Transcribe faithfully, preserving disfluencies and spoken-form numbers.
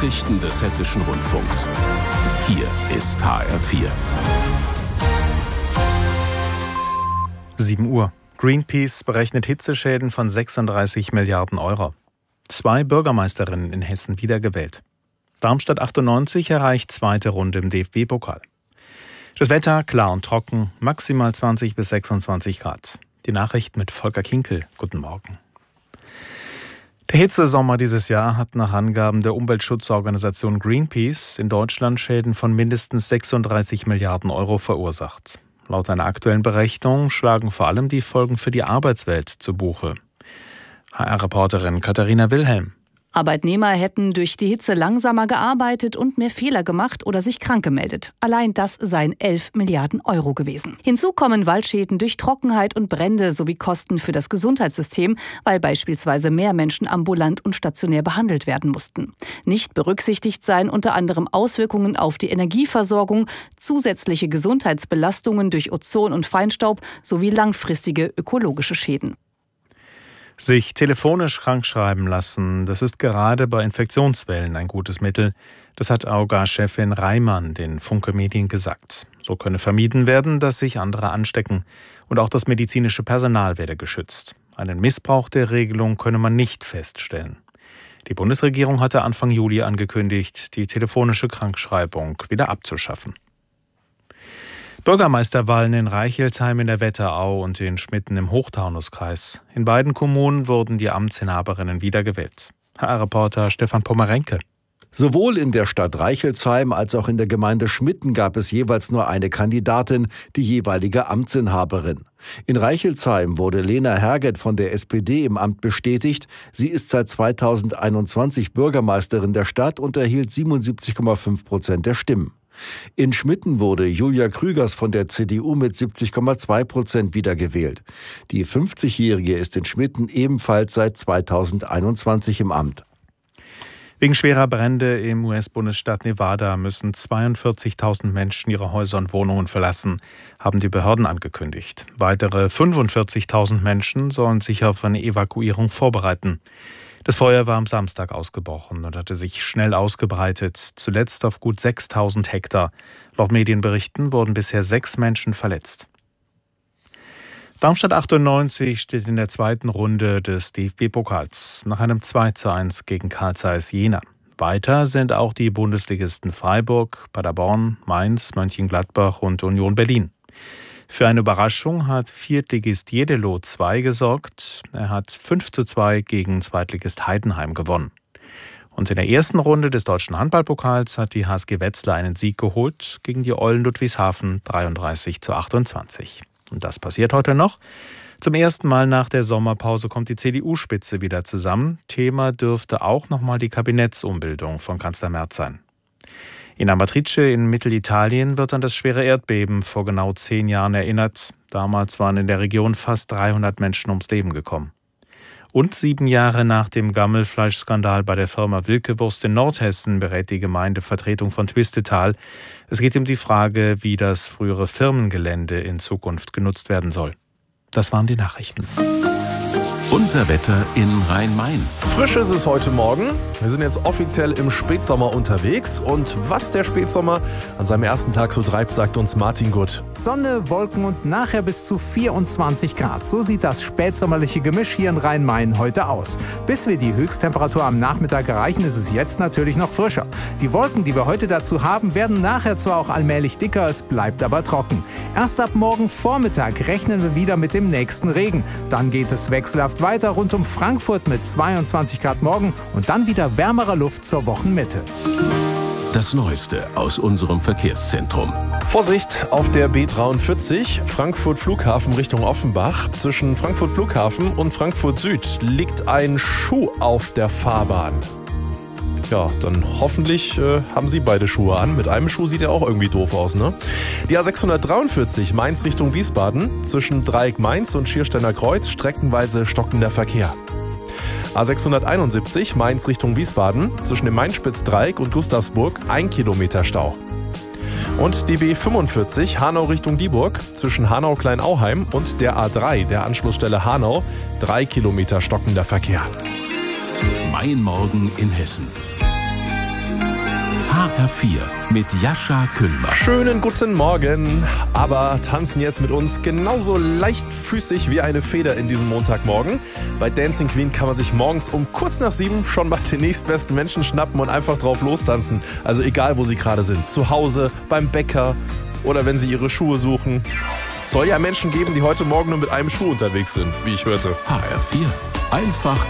Nachrichten des Hessischen Rundfunks. Hier ist H R vier. sieben Uhr. Greenpeace berechnet Hitzeschäden von sechsunddreißig Milliarden Euro. Zwei Bürgermeisterinnen in Hessen wiedergewählt. Darmstadt achtundneunzig erreicht zweite Runde im D F B-Pokal. Das Wetter klar und trocken, maximal zwanzig bis sechsundzwanzig Grad. Die Nachricht mit Volker Kinkel. Guten Morgen. Der Hitzesommer dieses Jahr hat nach Angaben der Umweltschutzorganisation Greenpeace in Deutschland Schäden von mindestens sechsunddreißig Milliarden Euro verursacht. Laut einer aktuellen Berechnung schlagen vor allem die Folgen für die Arbeitswelt zu Buche. H R-Reporterin Katharina Wilhelm. Arbeitnehmer hätten durch die Hitze langsamer gearbeitet und mehr Fehler gemacht oder sich krank gemeldet. Allein das seien elf Milliarden Euro gewesen. Hinzu kommen Waldschäden durch Trockenheit und Brände sowie Kosten für das Gesundheitssystem, weil beispielsweise mehr Menschen ambulant und stationär behandelt werden mussten. Nicht berücksichtigt seien unter anderem Auswirkungen auf die Energieversorgung, zusätzliche Gesundheitsbelastungen durch Ozon und Feinstaub sowie langfristige ökologische Schäden. Sich telefonisch krankschreiben lassen, das ist gerade bei Infektionswellen ein gutes Mittel. Das hat A O G-Chefin Reimann den Funke Medien gesagt. So könne vermieden werden, dass sich andere anstecken. Und auch das medizinische Personal werde geschützt. Einen Missbrauch der Regelung könne man nicht feststellen. Die Bundesregierung hatte Anfang Juli angekündigt, die telefonische Krankschreibung wieder abzuschaffen. Bürgermeisterwahlen in Reichelsheim in der Wetterau und in Schmitten im Hochtaunuskreis. In beiden Kommunen wurden die Amtsinhaberinnen wiedergewählt. H R-Reporter Stefan Pomerenke. Sowohl in der Stadt Reichelsheim als auch in der Gemeinde Schmitten gab es jeweils nur eine Kandidatin, die jeweilige Amtsinhaberin. In Reichelsheim wurde Lena Herget von der S P D im Amt bestätigt. Sie ist seit zweitausendeinundzwanzig Bürgermeisterin der Stadt und erhielt siebenundsiebzig Komma fünf Prozent der Stimmen. In Schmitten wurde Julia Krügers von der C D U mit siebzig Komma zwei Prozent wiedergewählt. Die fünfzigjährige ist in Schmitten ebenfalls seit zweitausendeinundzwanzig im Amt. Wegen schwerer Brände im U S-Bundesstaat Nevada müssen zweiundvierzigtausend Menschen ihre Häuser und Wohnungen verlassen, haben die Behörden angekündigt. Weitere fünfundvierzigtausend Menschen sollen sich auf eine Evakuierung vorbereiten. Das Feuer war am Samstag ausgebrochen und hatte sich schnell ausgebreitet, zuletzt auf gut sechstausend Hektar. Laut Medienberichten wurden bisher sechs Menschen verletzt. Darmstadt achtundneunzig steht in der zweiten Runde des D F B-Pokals nach einem zwei zu eins gegen Carl Zeiss Jena. Weiter sind auch die Bundesligisten Freiburg, Paderborn, Mainz, Mönchengladbach und Union Berlin. Für eine Überraschung hat Viertligist Jeddelo zwei gesorgt. Er hat fünf zu zwei gegen Zweitligist Heidenheim gewonnen. Und in der ersten Runde des deutschen Handballpokals hat die H S G Wetzlar einen Sieg geholt gegen die Eulen Ludwigshafen dreiunddreißig zu achtundzwanzig. Und das passiert heute noch. Zum ersten Mal nach der Sommerpause kommt die C D U-Spitze wieder zusammen. Thema dürfte auch nochmal die Kabinettsumbildung von Kanzler Merz sein. In Amatrice in Mittelitalien wird an das schwere Erdbeben vor genau zehn Jahren erinnert. Damals waren in der Region fast dreihundert Menschen ums Leben gekommen. Und sieben Jahre nach dem Gammelfleischskandal bei der Firma Wilkewurst in Nordhessen berät die Gemeindevertretung von Twistetal. Es geht um die Frage, wie das frühere Firmengelände in Zukunft genutzt werden soll. Das waren die Nachrichten. Unser Wetter in Rhein-Main. Frisch ist es heute Morgen. Wir sind jetzt offiziell im Spätsommer unterwegs. Und was der Spätsommer an seinem ersten Tag so treibt, sagt uns Martin Gutt. Sonne, Wolken und nachher bis zu vierundzwanzig Grad. So sieht das spätsommerliche Gemisch hier in Rhein-Main heute aus. Bis wir die Höchsttemperatur am Nachmittag erreichen, ist es jetzt natürlich noch frischer. Die Wolken, die wir heute dazu haben, werden nachher zwar auch allmählich dicker, es bleibt aber trocken. Erst ab morgen Vormittag rechnen wir wieder mit dem nächsten Regen. Dann geht es wechselhaft weiter rund um Frankfurt mit zweiundzwanzig Grad morgen und dann wieder wärmerer Luft zur Wochenmitte. Das Neueste aus unserem Verkehrszentrum. Vorsicht auf der B dreiundvierzig, Frankfurt Flughafen Richtung Offenbach. Zwischen Frankfurt Flughafen und Frankfurt Süd liegt ein Schuh auf der Fahrbahn. Ja, dann hoffentlich äh, haben Sie beide Schuhe an. Mit einem Schuh sieht er auch irgendwie doof aus, ne? Die A sechshundertdreiundvierzig Mainz Richtung Wiesbaden. Zwischen Dreieck Mainz und Schiersteiner Kreuz streckenweise stockender Verkehr. A sechshunderteinundsiebzig Mainz Richtung Wiesbaden. Zwischen dem Mainspitzdreieck und Gustavsburg ein Kilometer Stau. Und die B fünfundvierzig Hanau Richtung Dieburg. Zwischen Hanau-Kleinauheim und der A drei, der Anschlussstelle Hanau, drei Kilometer stockender Verkehr. Mein Morgen in Hessen. H R vier mit Jascha Küllmann. Schönen guten Morgen, aber tanzen jetzt mit uns genauso leichtfüßig wie eine Feder in diesem Montagmorgen. Bei Dancing Queen kann man sich morgens um kurz nach sieben schon mal den nächstbesten Menschen schnappen und einfach drauf lostanzen. Also egal, wo sie gerade sind. Zu Hause, beim Bäcker oder wenn sie ihre Schuhe suchen. Es soll ja Menschen geben, die heute Morgen nur mit einem Schuh unterwegs sind, wie ich hörte. H R vier. Einfach